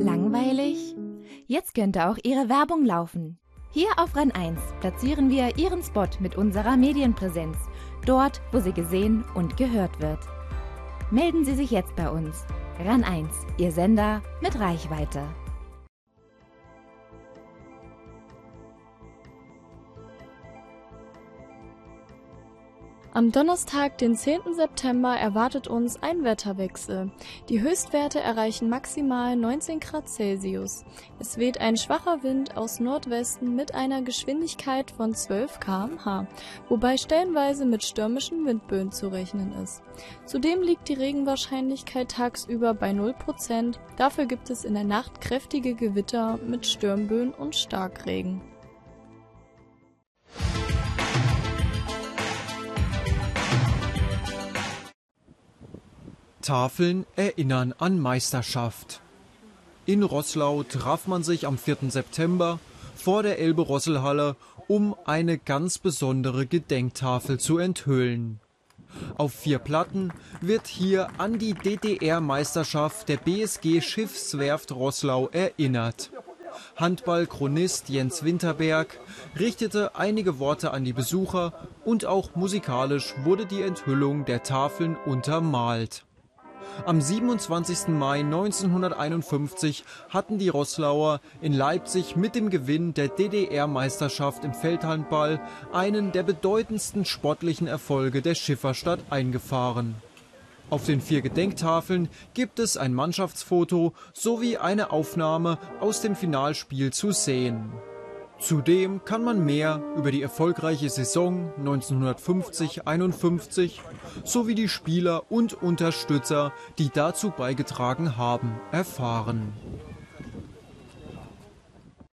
Langweilig? Jetzt könnte auch Ihre Werbung laufen. Hier auf RAN 1 platzieren wir Ihren Spot mit unserer Medienpräsenz, dort, wo sie gesehen und gehört wird. Melden Sie sich jetzt bei uns. RAN 1, Ihr Sender mit Reichweite. Am Donnerstag, den 10. September, erwartet uns ein Wetterwechsel. Die Höchstwerte erreichen maximal 19 Grad Celsius. Es weht ein schwacher Wind aus Nordwesten mit einer Geschwindigkeit von 12 km/h, wobei stellenweise mit stürmischen Windböen zu rechnen ist. Zudem liegt die Regenwahrscheinlichkeit tagsüber bei 0%. Dafür gibt es in der Nacht kräftige Gewitter mit Sturmböen und Starkregen. Tafeln erinnern an Meisterschaft. In Roßlau traf man sich am 4. September vor der Elbe-Roßl-Halle, um eine ganz besondere Gedenktafel zu enthüllen. Auf 4 Platten wird hier an die DDR-Meisterschaft der BSG Schiffswerft Roßlau erinnert. Handball-Chronist Jens Winterberg richtete einige Worte an die Besucher und auch musikalisch wurde die Enthüllung der Tafeln untermalt. Am 27. Mai 1951 hatten die Roßlauer in Leipzig mit dem Gewinn der DDR-Meisterschaft im Feldhandball einen der bedeutendsten sportlichen Erfolge der Schifferstadt eingefahren. Auf den 4 Gedenktafeln gibt es ein Mannschaftsfoto sowie eine Aufnahme aus dem Finalspiel zu sehen. Zudem kann man mehr über die erfolgreiche Saison 1950-51 sowie die Spieler und Unterstützer, die dazu beigetragen haben, erfahren.